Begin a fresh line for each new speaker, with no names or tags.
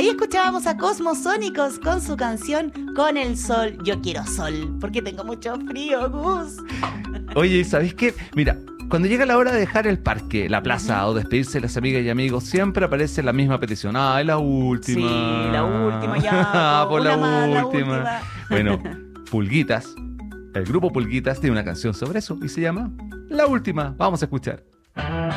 Ahí escuchábamos a Cosmosónicos con su canción Con el Sol. Yo quiero sol, porque tengo mucho frío, Gus.
Oye, ¿sabés qué? Mira, cuando llega la hora de dejar el parque, la plaza o despedirse de las amigas y amigos, siempre aparece la misma petición. ¡Ay, la última!
Sí, la última ya.
Por
una
la
más, la
última.
última.
Bueno, Pulguitas, el grupo Pulguitas tiene una canción sobre eso y se llama La Última. Vamos a escuchar.